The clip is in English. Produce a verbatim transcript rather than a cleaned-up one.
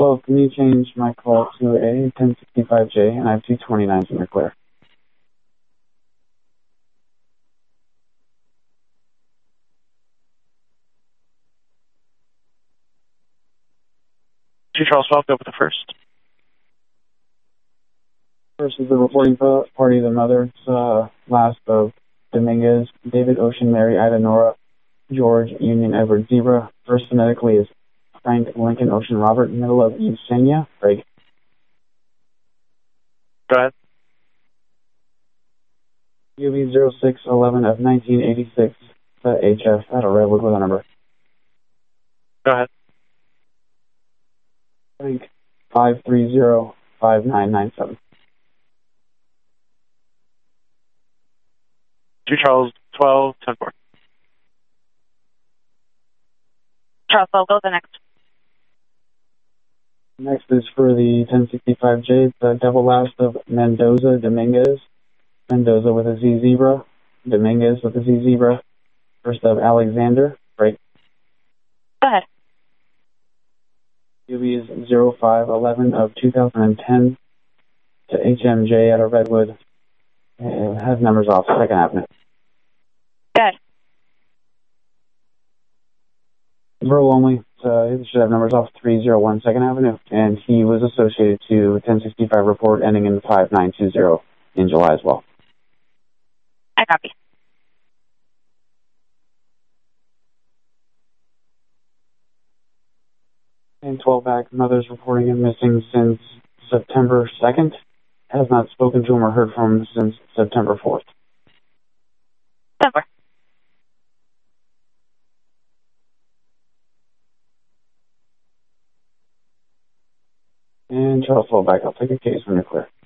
twelve, can you change my call to a ten sixty-five J, and I have two twenty-nines in the clear. two Charles twelve, go with the first. First is the reporting party, the mother. It's uh, last of Dominguez, David Ocean, Mary Ida Nora, George Union Edward Zebra. First phonetically is Frank Lincoln Ocean Robert, middle of Yesenia. Craig. Go ahead. U B zero six eleven of nineteen eighty-six, uh, H F, at a Redwood with a number. Go ahead. Frank five three zero five nine nine seven. two Charles twelve, ten four. Charles twelve, go to the next. Next is for the ten sixty-five J, the double last of Mendoza Dominguez. Mendoza with a Z zebra. Dominguez with a Z zebra. First of Alexander. Right. Go ahead. U B is zero five eleven of two thousand ten to H M J at a Redwood. It has numbers off Second Avenue. Good. Verbal only. So it should have numbers off three oh one Second Avenue, and he was associated to ten sixty-five report ending in five nine two zero in July as well. I copy. And twelve back, mother's reporting him missing since September second. Has not spoken to him or heard from him since September fourth. September. And Charles twelve back, I'll take a case when you're clear.